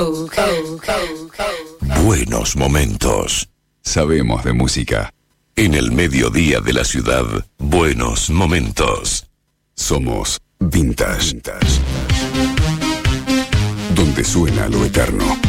Buenos momentos. Sabemos de música. En el mediodía de la ciudad, buenos momentos. Somos Vintage. Donde suena lo eterno.